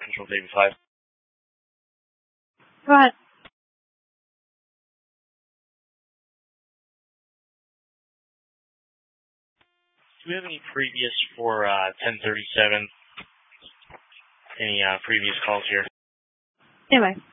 Control Baby 5. Go ahead. Do we have any previous for 1037? Any previous calls here? Anyway.